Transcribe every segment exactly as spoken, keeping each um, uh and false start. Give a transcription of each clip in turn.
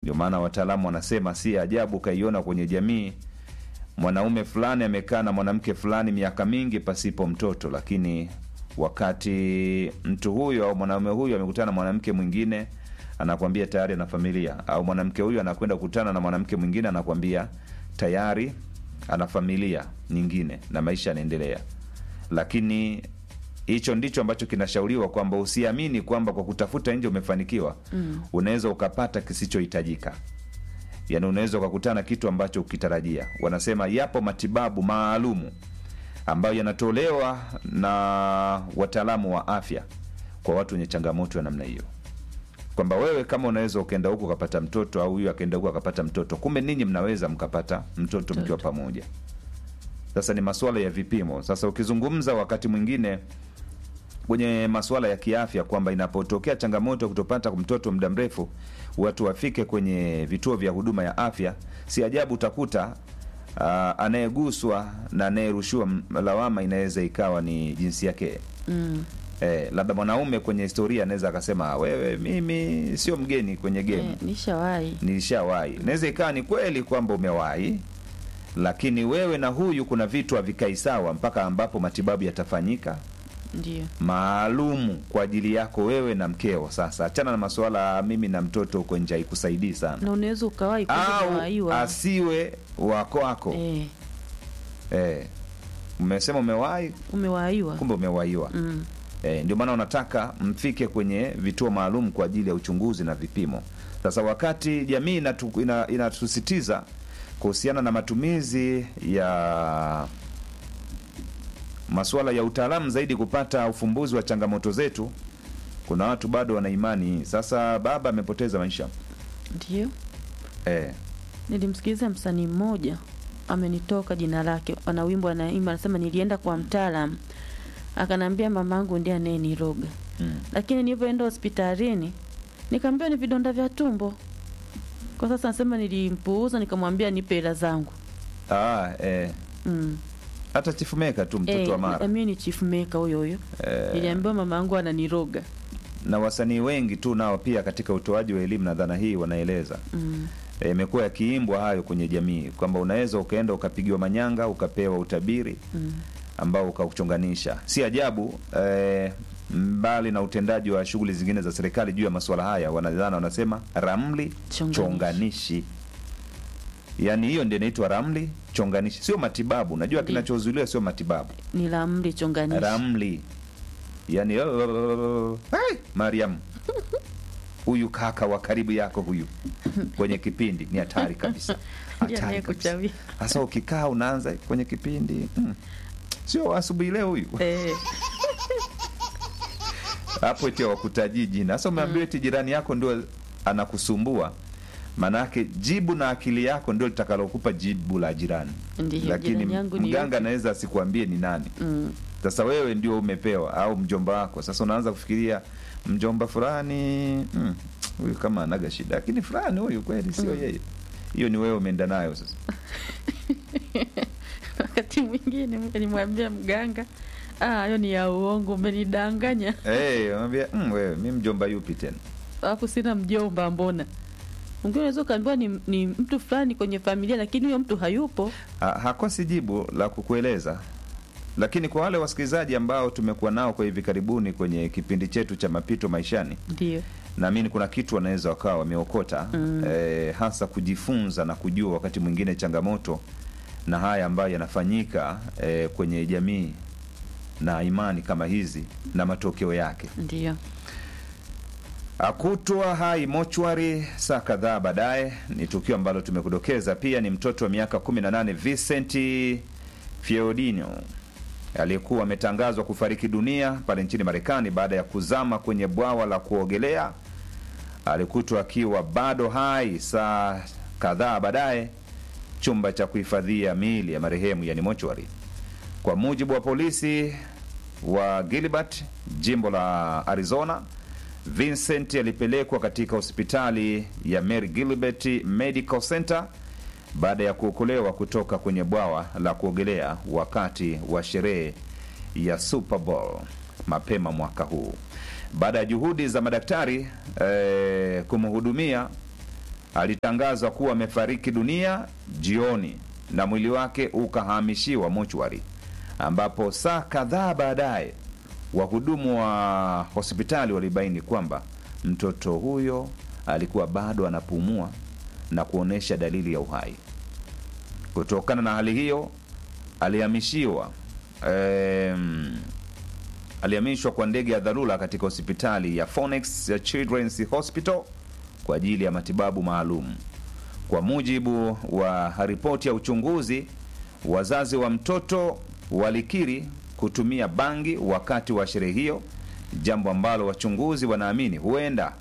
Ndio maana wataalamu wanasema si ajabu kaiona kwenye jamii mwanaume fulani amekaa na mwanamke fulani miaka mingi pasipo mtoto, lakini wakati mtu huyo au mwanaume huyo amekutana na mwanamke mwingine anakuambia tayari ana familia, au mwanamke huyo anakwenda kukutana na mwanamke mwingine anakuambia tayari ana familia nyingine na maisha yanaendelea. Lakini hicho ndicho ambacho kinashauriwa, kwamba usiamini kwamba kwa kutafuta nje umefanikiwa. Mm. Unaweza ukapata kisichohitajika. Yaani unaweza ukakutana kitu ambacho ukitarajia. Wanasema yapo matibabu maalumu ambayo yanatolewa na wataalamu wa afya kwa watu wenye changamoto ya namna hiyo. Kwamba wewe kama unaweza ukaenda huko ukapata mtoto, au huyu akaenda huko akapata mtoto, kumbe ninyi mnaweza mkapata mtoto mkiwa pamoja. Sasa ni masuala ya vipimo. Sasa ukizungumza wakati mwingine kwenye masuala ya kiafya kwamba inapotokea changamoto kutopata mtoto muda mrefu, watu wafike kwenye vituo vya huduma ya afya, si ajabu utakuta uh, anayeguswa na anayerushiwa lawama inaweza ikawa ni jinsi yake. Mm. Eh, labda mwanaume kwenye historia anaweza akasema wewe, mimi sio mgeni kwenye game. Eh, nishawahi. Nilishawahi. Inaweza ikawa ni kweli kwamba umewahi, lakini wewe na huyu kuna vitu havikai sawa mpaka ambapo matibabu yatafanyika. Ndio. Maalumu kwa ajili yako wewe na mkeo. Sasa achana na masuala mimi na mtoto huko nje, haikusaidii sana. Na unaweza ukawahi au asiwe wako wako. Eh. Eh. Umesema umewahi, umewahiwa. Kumbe umewahiwa. Mm. Eh, ndio maana unataka mfike kwenye vituo maalum kwa ajili ya uchunguzi na vipimo. Sasa wakati jamii inatu, ina, inatusitiza kuhusiana na matumizi ya masuala ya utaalamu zaidi kupata ufumbuzi wa changamoto zetu, kuna watu bado wana imani. Sasa baba amepoteza maisha. Ndio. Eh. Nilimsikiliza msanii mmoja, amenitoka jina lake, ana wimbo anaimba anasema nilienda kwa mtaalamu akanambia mamangu ndiye anayeniroga. Mm. Lakini nilipoenda hospitalini nikamwambia ni vidonda vya tumbo. Kwa sasa nasema nilimpuuza, nikamwambia nipe hela zangu. Ah, eh. Mm. Hata Chief Maker tu mtoto eh, wa Mara. Mimi ni Chief Maker huyo huyo. Eh. Niliambiwa mamangu ananiroga. Na wasanii wengi tu nao pia katika utoaji wa elimu na dhana hii wanaeleza. Mm. Imekuwa e, yakiimbwa hayo kwenye jamii kwamba unaweza ukaenda ukapigiwa manyanga ukapewa utabiri. Mm. Ambao ukauchonganisha. Si ajabu e, mbali na utendaji wa shughuli zingine za serikali juu ya masuala haya, wanadhana wanasema ramli chonganishi, chonganishi. Yaani hiyo ndio inaitwa ramli chonganishi, sio matibabu. Najua kinachozuiliwa sio matibabu, ni ramli chonganishi. Ramli. Yaani hey, Mariam. Huyu kaka wa karibu yako huyu kwenye kipindi ni hatari kabisa. Hatari kabisa. Sasa ukikaa unaanza kwenye kipindi hmm. Sio asubuhi leo huyu. Eh. Hapo eti wakutaji jina. Sasa umeambiwa eti jirani yako ndio anakusumbua. Manake jibu na akili yako ndio litakalokupa jibu la jirani. Ndiyo, lakini mganga anaweza asikwambie ni nani. Mm. Sasa wewe ndio umepewa au mjomba wako. Sasa unaanza kufikiria mjomba fulani, mm, huyu kama anaga shida. Lakini fulani huyu kweli sio mm. yeye. Hiyo ni wewe umeenda nayo sasa. Wakati mwingine nilimwambia mganga, ah, hiyo ni ya uongo, umenidanganya. Eh, hey, anambia, mm, wewe mimi mjomba yupi tena? Hapo sina mjomba mbona? Mwingine unaweza kaambiwa ni, ni mtu fulani kwenye familia lakini huyo mtu hayupo. Ha, hakosi jibu la kukueleza. Lakini kwa wale wasikilizaji ambao tumekuwa nao kwa hivi karibuni kwenye kipindi chetu cha Mapito Maishani, ndio naamini kuna kitu wanaweza wakawa wameokota. Mm. Eh, hasa kujifunza na kujua wakati mwingine changamoto na haya ambayo yanafanyika eh, kwenye jamii na imani kama hizi na matokeo yake. Ndio. Akutwa hai mochwari saa kadhaa baadaye, ni tukio ambalo tumekudokeza. Pia ni mtoto wa miaka kumi na nane Vincent Fiordino aliyekuwa ametangazwa kufariki dunia pale nchini Marekani baada ya kuzama kwenye bwawa la kuogelea. Alikutwa akiwa bado hai saa kadhaa baadaye chumba cha kuhifadhia miili ya marehemu, yani mochwari. Kwa mujibu wa polisi wa Gilbert, jimbo la Arizona, Vincent alipelekwa katika hospitali ya Mary Gilbert Medical Center baada ya kuokolewa kutoka kwenye bwawa la kuogelea wakati wa sherehe ya Super Bowl mapema mwaka huu. Baada ya juhudi za madaktari eh, kumhudumia alitangazwa kuwa amefariki dunia jioni na mwili wake ukahamishiwa mochwari, ambapo saa kadhaa baadaye wahudumu wa hospitali walibaini kwamba mtoto huyo alikuwa bado anapumua na kuonesha dalili ya uhai. Kutokana na hali hiyo, alihamishiwa em, alihamishwa kwa ndege ya dharura katika hospitali ya Phoenix Children's Hospital kwa ajili ya matibabu maalum. Kwa mujibu wa ripoti ya uchunguzi, wazazi wa mtoto walikiri kutumia bangi wakati wa sherehe hiyo, jambo ambalo wachunguzi wanaamini huenda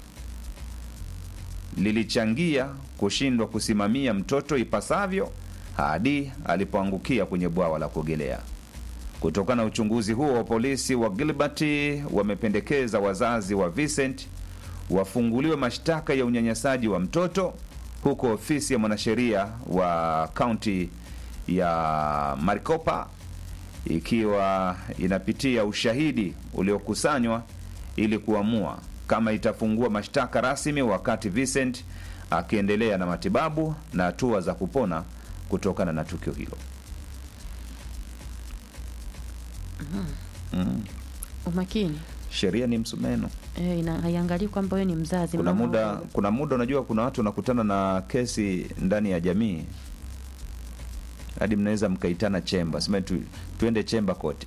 lilichangia kushindwa kusimamia mtoto ipasavyo hadi alipoangukia kwenye bwawa la kuogelea. Kutokana na uchunguzi huo, wa polisi wa Gilbert wamependekeza wazazi wa Vincent wafunguliwe mashtaka ya unyanyasaji wa mtoto, huko ofisi ya mwanasheria wa kaunti ya Maricopa ikiwa inapitia ushahidi uliokusanywa ili kuamua kama itafungua mashtaka rasmi, wakati Vincent akiendelea na matibabu na hatua za kupona kutokana na tukio hilo. Mm. Mm. Umakini. Sheria ni msumeno. Eh, inaiangalia kwamba wewe ni mzazi. Kuna mama muda wewe. kuna muda unajua kuna watu wanakutana na kesi ndani ya jamii hadi mnaweza mkaitana chemba, sema tu, tuende chemba kote.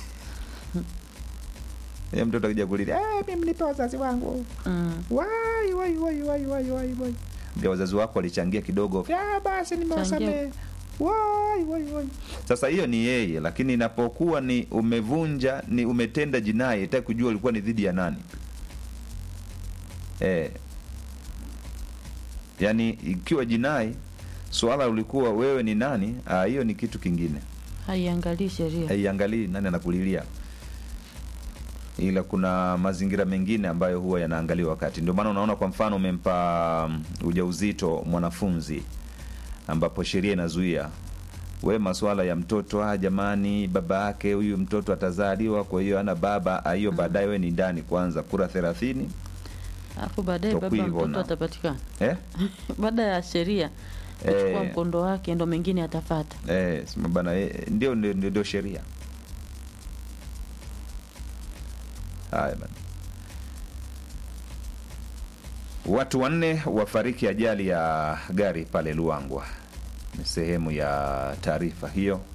Yeye mtoto akija kulia, "Eh, mimi mnipe wazazi wangu." Mm. Wai wai wai wai wai wai wai. Ndio wazazi wako walichangia kidogo. "Ah, basi nimewasamehe." Wai wai wai. Sasa hiyo ni yeye, lakini inapokuwa ni umevunja, ni umetenda jinai, nataka kujua ulikuwa ni dhidi ya nani. Eh. Yaani ikiwa jinai, swala ulikuwa wewe ni nani, ah, hiyo ni kitu kingine. Haiangalii sheria. Haiangalii nani anakulilia. Ila kuna mazingira mengine ambayo huwa yanaangaliwa wakati. Ndio maana unaona kwa mfano umempa um, ujauzito mwanafunzi, ambapo sheria inazuia we masuala ya mtoto, ah jamani baba yake huyu mtoto atazaliwa kwa hiyo ana baba, hiyo baadaye we ni ndani kwanza kura thelathini. Alafu baadaye baba mtoto atapatikana. Eh? Baada ya sheria kuchukua Eh. mkondo wake ndo mengine atafuata. Eh, sema bana eh, ndio ndio, ndio sheria. Haya bana. Watu wanne wafariki ajali ya gari pale Luangwa. Ni sehemu ya taarifa hiyo.